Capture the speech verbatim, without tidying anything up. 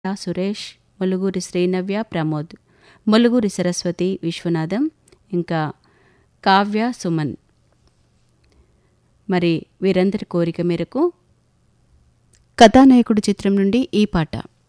సురేష్, ములుగురి శ్రీనవ్య, ప్రమోద్, ములుగురి సరస్వతి, విశ్వనాథం, ఇంకా కావ్య, సుమన్. మరి వీరందరి కోరిక మేరకు కథానాయకుడు చిత్రం నుండి ఈ పాట.